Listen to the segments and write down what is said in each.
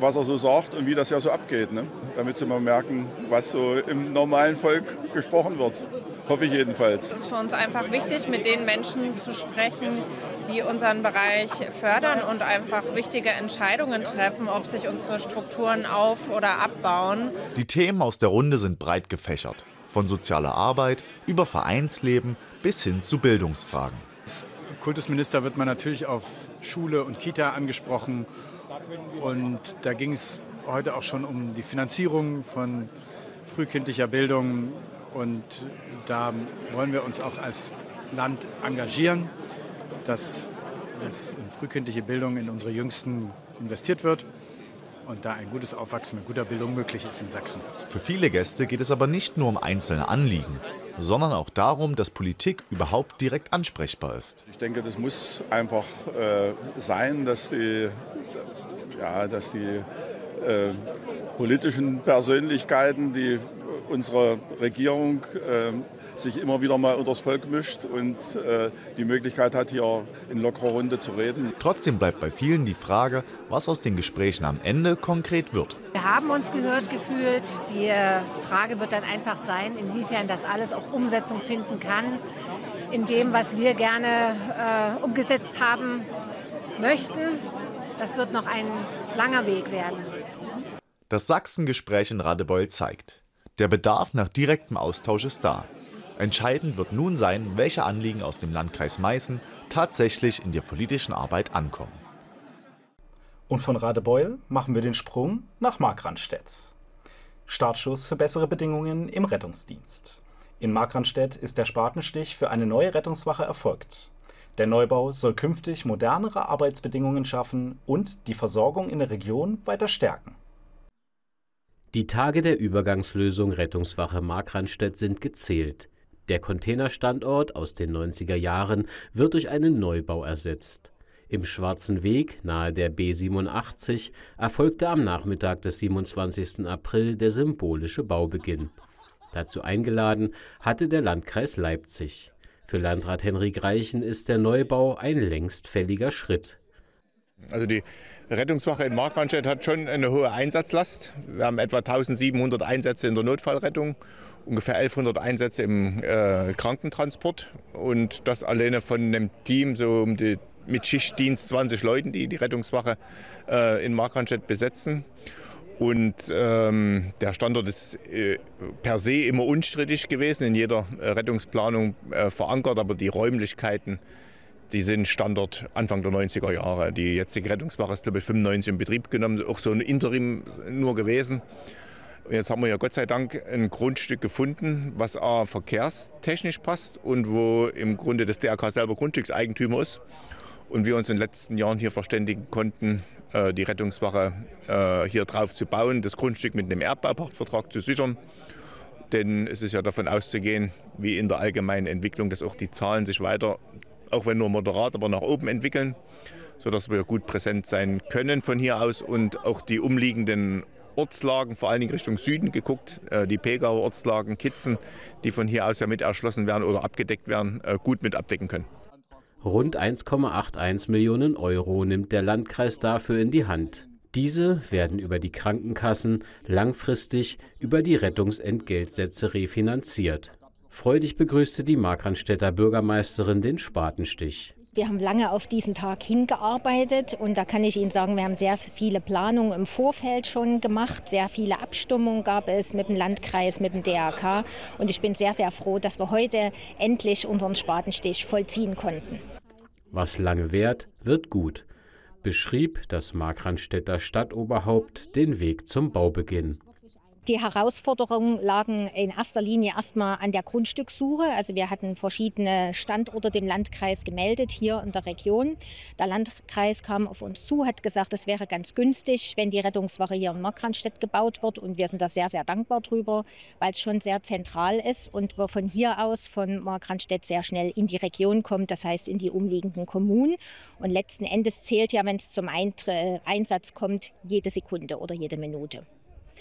was er so sagt und wie das ja so abgeht, ne? Damit sie mal merken, was so im normalen Volk gesprochen wird. Hoffe ich jedenfalls. Es ist für uns einfach wichtig, mit den Menschen zu sprechen, die unseren Bereich fördern und einfach wichtige Entscheidungen treffen, ob sich unsere Strukturen auf- oder abbauen. Die Themen aus der Runde sind breit gefächert. Von sozialer Arbeit über Vereinsleben bis hin zu Bildungsfragen. Als Kultusminister wird man natürlich auf Schule und Kita angesprochen. Und da ging es heute auch schon um die Finanzierung von frühkindlicher Bildung. Und da wollen wir uns auch als Land engagieren, dass in frühkindliche Bildung in unsere Jüngsten investiert wird und da ein gutes Aufwachsen mit guter Bildung möglich ist in Sachsen. Für viele Gäste geht es aber nicht nur um einzelne Anliegen, sondern auch darum, dass Politik überhaupt direkt ansprechbar ist. Ich denke, das muss einfach sein, dass die politischen Persönlichkeiten, die unsere Regierung sich immer wieder mal unters Volk mischt und die Möglichkeit hat, hier in lockerer Runde zu reden. Trotzdem bleibt bei vielen die Frage, was aus den Gesprächen am Ende konkret wird. Wir haben uns gehört gefühlt. Die Frage wird dann einfach sein, inwiefern das alles auch Umsetzung finden kann in dem, was wir gerne umgesetzt haben möchten. Das wird noch ein langer Weg werden. Das Sachsen-Gespräch in Radebeul zeigt, der Bedarf nach direktem Austausch ist da. Entscheidend wird nun sein, welche Anliegen aus dem Landkreis Meißen tatsächlich in der politischen Arbeit ankommen. Und von Radebeul machen wir den Sprung nach Markranstädt. Startschuss für bessere Bedingungen im Rettungsdienst. In Markranstädt ist der Spatenstich für eine neue Rettungswache erfolgt. Der Neubau soll künftig modernere Arbeitsbedingungen schaffen und die Versorgung in der Region weiter stärken. Die Tage der Übergangslösung Rettungswache Markranstädt sind gezählt. Der Containerstandort aus den 90er Jahren wird durch einen Neubau ersetzt. Im Schwarzen Weg nahe der B87 erfolgte am Nachmittag des 27. April der symbolische Baubeginn. Dazu eingeladen hatte der Landkreis Leipzig. Für Landrat Henrik Reichen ist der Neubau ein längst fälliger Schritt. Also die Rettungswache in Markranstädt hat schon eine hohe Einsatzlast. Wir haben etwa 1700 Einsätze in der Notfallrettung, ungefähr 1100 Einsätze im Krankentransport und das alleine von einem Team so mit Schichtdienst 20 Leuten, die die Rettungswache in Markranstädt besetzen. Und der Standort ist per se immer unstrittig gewesen, in jeder Rettungsplanung verankert, aber die Räumlichkeiten, die sind Standort Anfang der 90er Jahre. Die jetzige Rettungswache ist, glaube ich, 95 in Betrieb genommen, auch so ein Interim nur gewesen. Und jetzt haben wir ja Gott sei Dank ein Grundstück gefunden, was verkehrstechnisch passt und wo im Grunde das DRK selber Grundstückseigentümer ist. Und wir uns in den letzten Jahren hier verständigen konnten, die Rettungswache hier drauf zu bauen, das Grundstück mit einem Erdbaupachtvertrag zu sichern. Denn es ist ja davon auszugehen, wie in der allgemeinen Entwicklung, dass auch die Zahlen sich weiter, auch wenn nur moderat, aber nach oben entwickeln, sodass wir gut präsent sein können von hier aus und auch die umliegenden Ortslagen, vor allen Dingen Richtung Süden geguckt, die Pegauer Ortslagen, Kitzen, die von hier aus ja mit erschlossen werden oder abgedeckt werden, gut mit abdecken können. Rund 1,81 Millionen Euro nimmt der Landkreis dafür in die Hand. Diese werden über die Krankenkassen langfristig über die Rettungsentgeltsätze refinanziert. Freudig begrüßte die Markranstädter Bürgermeisterin den Spatenstich. Wir haben lange auf diesen Tag hingearbeitet und da kann ich Ihnen sagen, wir haben sehr viele Planungen im Vorfeld schon gemacht. Sehr viele Abstimmungen gab es mit dem Landkreis, mit dem DRK und ich bin sehr, sehr froh, dass wir heute endlich unseren Spatenstich vollziehen konnten. Was lange währt, wird gut, beschrieb das Markranstädter Stadtoberhaupt den Weg zum Baubeginn. Die Herausforderungen lagen in erster Linie erstmal an der Grundstückssuche. Also wir hatten verschiedene Standorte dem Landkreis gemeldet hier in der Region. Der Landkreis kam auf uns zu, hat gesagt, es wäre ganz günstig, wenn die Rettungswache hier in Markranstädt gebaut wird. Und wir sind da sehr, sehr dankbar drüber, weil es schon sehr zentral ist und wir von hier aus von Markranstädt sehr schnell in die Region kommt, das heißt in die umliegenden Kommunen. Und letzten Endes zählt ja, wenn es zum Einsatz kommt, jede Sekunde oder jede Minute.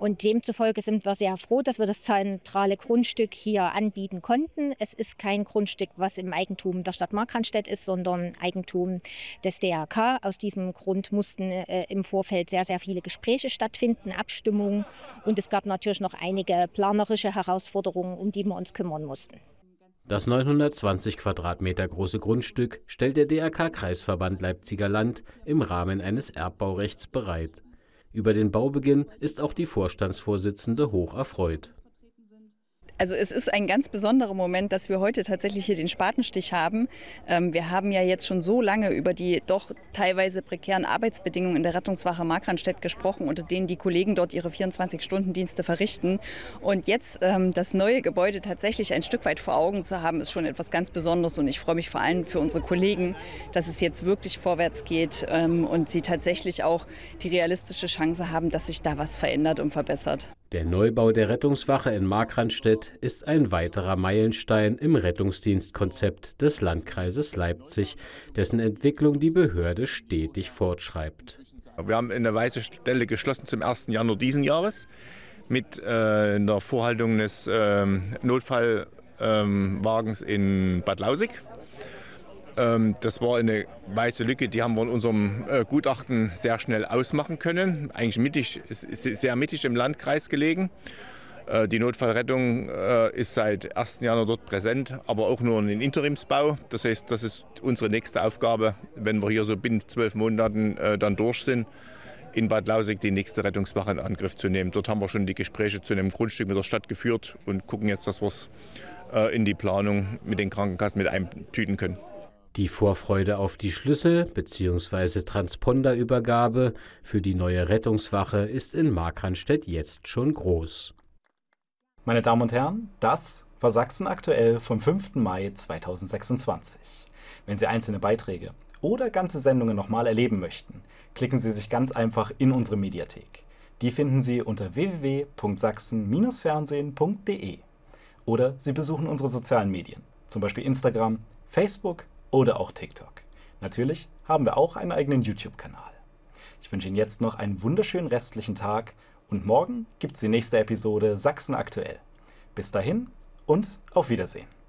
Und demzufolge sind wir sehr froh, dass wir das zentrale Grundstück hier anbieten konnten. Es ist kein Grundstück, was im Eigentum der Stadt Markranstädt ist, sondern Eigentum des DRK. Aus diesem Grund mussten im Vorfeld sehr, sehr viele Gespräche stattfinden, Abstimmungen. Und es gab natürlich noch einige planerische Herausforderungen, um die wir uns kümmern mussten. Das 920 Quadratmeter große Grundstück stellt der DRK-Kreisverband Leipziger Land im Rahmen eines Erbbaurechts bereit. Über den Baubeginn ist auch die Vorstandsvorsitzende hoch erfreut. Also es ist ein ganz besonderer Moment, dass wir heute tatsächlich hier den Spatenstich haben. Wir haben ja jetzt schon so lange über die doch teilweise prekären Arbeitsbedingungen in der Rettungswache Markranstädt gesprochen, unter denen die Kollegen dort ihre 24-Stunden-Dienste verrichten. Und jetzt das neue Gebäude tatsächlich ein Stück weit vor Augen zu haben, ist schon etwas ganz Besonderes. Und ich freue mich vor allem für unsere Kollegen, dass es jetzt wirklich vorwärts geht und sie tatsächlich auch die realistische Chance haben, dass sich da was verändert und verbessert. Der Neubau der Rettungswache in Markranstädt ist ein weiterer Meilenstein im Rettungsdienstkonzept des Landkreises Leipzig, dessen Entwicklung die Behörde stetig fortschreibt. Wir haben eine weiße Stelle geschlossen zum 1. Januar diesen Jahres mit der Vorhaltung des Notfallwagens in Bad Lausick. Das war eine weiße Lücke, die haben wir in unserem Gutachten sehr schnell ausmachen können. Eigentlich mittig, sehr mittig im Landkreis gelegen. Die Notfallrettung ist seit 1. Januar dort präsent, aber auch nur ein Interimsbau. Das heißt, das ist unsere nächste Aufgabe, wenn wir hier so binnen 12 Monaten dann durch sind, in Bad Lausick die nächste Rettungswache in Angriff zu nehmen. Dort haben wir schon die Gespräche zu einem Grundstück mit der Stadt geführt und gucken jetzt, dass wir es in die Planung mit den Krankenkassen mit eintüten können. Die Vorfreude auf die Schlüssel- bzw. Transponderübergabe für die neue Rettungswache ist in Markranstädt jetzt schon groß. Meine Damen und Herren, das war Sachsen aktuell vom 5. Mai 2026. Wenn Sie einzelne Beiträge oder ganze Sendungen nochmal erleben möchten, klicken Sie sich ganz einfach in unsere Mediathek. Die finden Sie unter www.sachsen-fernsehen.de oder Sie besuchen unsere sozialen Medien, zum Beispiel Instagram, Facebook oder auch TikTok. Natürlich haben wir auch einen eigenen YouTube-Kanal. Ich wünsche Ihnen jetzt noch einen wunderschönen restlichen Tag und morgen gibt es die nächste Episode Sachsen aktuell. Bis dahin und auf Wiedersehen.